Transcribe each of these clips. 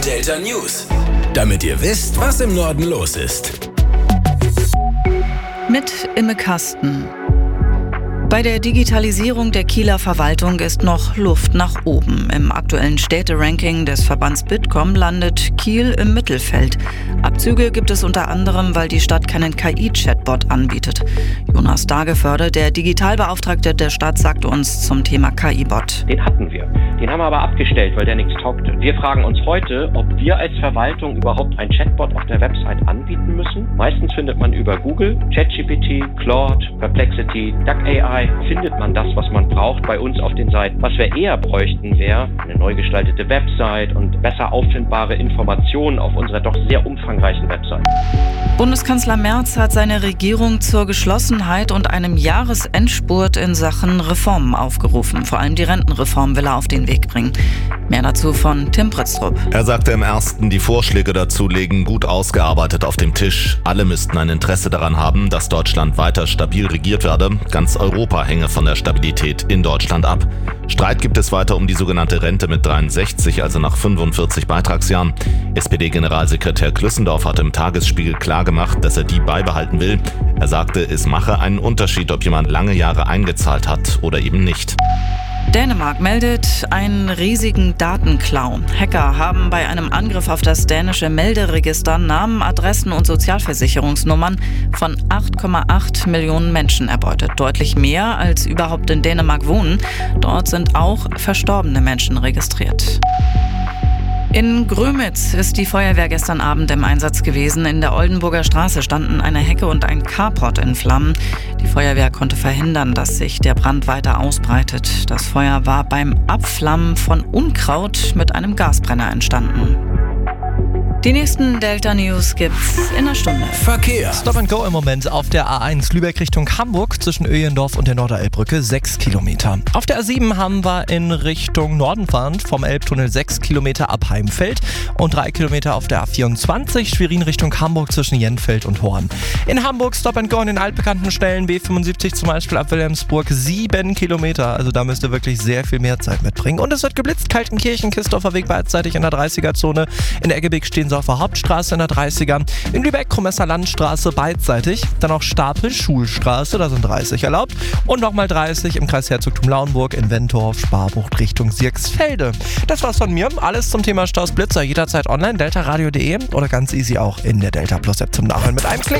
Delta News. Damit ihr wisst, was im Norden los ist. Mit Imme Kasten. Bei der Digitalisierung der Kieler Verwaltung ist noch Luft nach oben. Im aktuellen Städteranking des Verbands Bitkom landet Kiel im Mittelfeld. Abzüge gibt es unter anderem, weil die Stadt keinen KI-Chatbot anbietet. Jonas Dageförde, der Digitalbeauftragte der Stadt, sagte uns zum Thema KI-Bot. Den hatten wir. Den haben wir aber abgestellt, weil der nichts taugte. Wir fragen uns heute, ob wir als Verwaltung überhaupt ein Chatbot auf der Website anbieten müssen. Meistens findet man über Google, ChatGPT, Claude, Perplexity, DuckAI, findet man das, was man braucht bei uns auf den Seiten. Was wir eher bräuchten, wäre eine neu gestaltete Website und besser auffindbare Informationen auf unserer doch sehr umfangreichen Website. Bundeskanzler Merz hat seine Regierung zur Geschlossenheit und einem Jahresendspurt in Sachen Reformen aufgerufen. Vor allem die Rentenreform will er auf den Weg bringen. Mehr dazu von Tim Pritztrup. Er sagte im ersten, die Vorschläge dazu liegen gut ausgearbeitet auf dem Tisch. Alle müssten ein Interesse daran haben, dass Deutschland weiter stabil regiert werde. Ganz Europa hänge von der Stabilität in Deutschland ab. Streit gibt es weiter um die sogenannte Rente mit 63, also nach 45 Beitragsjahren. SPD-Generalsekretär Klüssendorf hat im Tagesspiegel klargemacht, dass er die beibehalten will. Er sagte, es mache einen Unterschied, ob jemand lange Jahre eingezahlt hat oder eben nicht. Dänemark meldet einen riesigen Datenklau. Hacker haben bei einem Angriff auf das dänische Melderegister Namen, Adressen und Sozialversicherungsnummern von 8,8 Millionen Menschen erbeutet. Deutlich mehr als überhaupt in Dänemark wohnen. Dort sind auch verstorbene Menschen registriert. In Grömitz ist die Feuerwehr gestern Abend im Einsatz gewesen. In der Oldenburger Straße standen eine Hecke und ein Carport in Flammen. Die Feuerwehr konnte verhindern, dass sich der Brand weiter ausbreitet. Das Feuer war beim Abflammen von Unkraut mit einem Gasbrenner entstanden. Die nächsten Delta News gibt's in einer Stunde. Verkehr. Stop and Go im Moment auf der A1 Lübeck Richtung Hamburg zwischen Öhlendorf und der Norderelbbrücke 6 Kilometer. Auf der A7 haben wir in Richtung Norden fahrend vom Elbtunnel 6 Kilometer ab Heimfeld und 3 Kilometer auf der A24 Schwerin Richtung Hamburg zwischen Jenfeld und Horn. In Hamburg Stop and Go an den altbekannten Stellen B75 zum Beispiel ab Wilhelmsburg 7 Kilometer. Also da müsst ihr wirklich sehr viel mehr Zeit mitbringen. Und es wird geblitzt. Kaltenkirchen, Kistorfer Weg beidseitig in der 30er-Zone. In Eggebeek stehen sie auf der Hauptstraße in der 30er. In Lübeck Krumesser Landstraße beidseitig. Dann auch Stapel Schulstraße, da sind 30 erlaubt. Und nochmal 30 im Kreis Herzogtum Lauenburg in Wentorf, Sparbucht Richtung Sierksfelde. Das war's von mir. Alles zum Thema Staus Blitzer jederzeit online, deltaradio.de oder ganz easy auch in der Delta Plus App zum Nachhören mit einem Klick.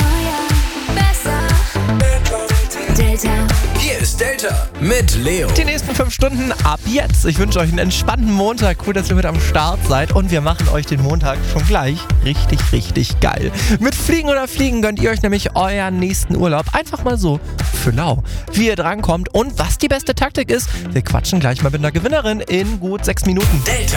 Delta. Hier ist Delta mit Leo. Die nächsten 5 Stunden ab jetzt. Ich wünsche euch einen entspannten Montag. Cool, dass ihr mit am Start seid. Und wir machen euch den Montag schon gleich richtig, richtig geil. Mit Fliegen oder Fliegen gönnt ihr euch nämlich euren nächsten Urlaub. Einfach mal so für lau. Wie ihr drankommt und was die beste Taktik ist, wir quatschen gleich mal mit einer Gewinnerin in gut 6 Minuten. Delta.